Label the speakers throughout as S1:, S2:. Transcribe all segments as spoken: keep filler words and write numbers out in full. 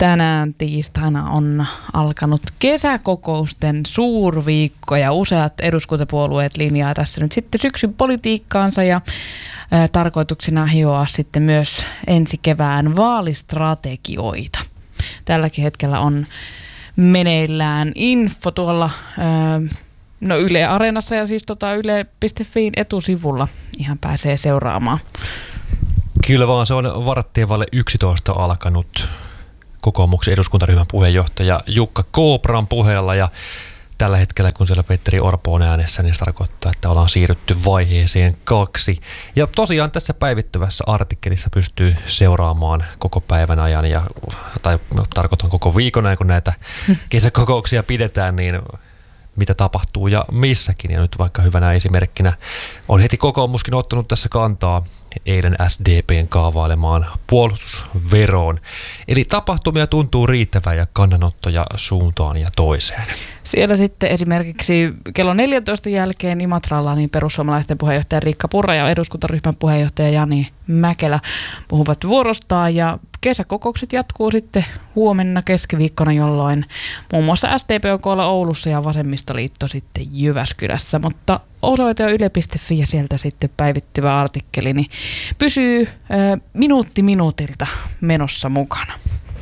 S1: Tänään tiistaina on alkanut kesäkokousten suurviikko ja useat eduskuntapuolueet linjaa tässä nyt sitten syksyn politiikkaansa ja ää, tarkoituksena hioa sitten myös ensi kevään vaalistrategioita. Tälläkin hetkellä on meneillään info tuolla ää, no Yle Areenassa ja siis tota yle piste fiin etusivulla ihan pääsee seuraamaan.
S2: Kyllä vaan, se on varttiin vaille yksitoista alkanut kokoomuksen eduskuntaryhmän puheenjohtaja Jukka Kopran puheella ja tällä hetkellä kun siellä Petteri Orpo on äänessä, niin se tarkoittaa, että ollaan siirrytty vaiheeseen kaksi. Ja tosiaan tässä päivittyvässä artikkelissa pystyy seuraamaan koko päivän ajan ja tai tarkoitan koko viikon ajan, kun näitä kesäkokouksia pidetään, niin mitä tapahtuu ja missäkin. Ja nyt vaikka hyvänä esimerkkinä on heti kokoomuskin ottanut tässä kantaa eilen S D P:n kaavailemaan puolustusveroon. Eli tapahtumia tuntuu riittävän ja kannanottoja suuntaan ja toiseen.
S1: Siellä sitten esimerkiksi kello neljäntoista jälkeen Imatralla niin perussuomalaisten puheenjohtaja Riikka Purra ja eduskuntaryhmän puheenjohtaja Jani Mäkelä puhuvat vuorostaan ja kesäkokoukset jatkuu sitten huomenna keskiviikkona, jolloin muun muassa S D P on koolla Oulussa ja Vasemmistoliitto sitten Jyväskylässä, mutta osoite on yle piste fi ja sieltä sitten päivittyvä artikkeli niin pysyy ää, minuutti minuutilta menossa mukana.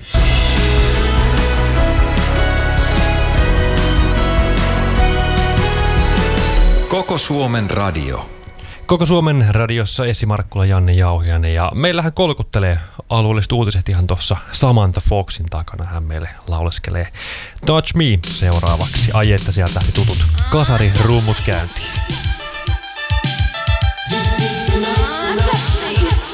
S3: Koko Suomen radio.
S2: Koko Suomen radiossa Essi Markkula, Janne Jauhiainen ja meillähän kolkuttelee alueelliset uutiset ihan tuossa Samantha Foxin takana. Hän meille lauleskelee Touch Me seuraavaksi. Ai että sieltä lähti tutut kasarirummut käyntiin.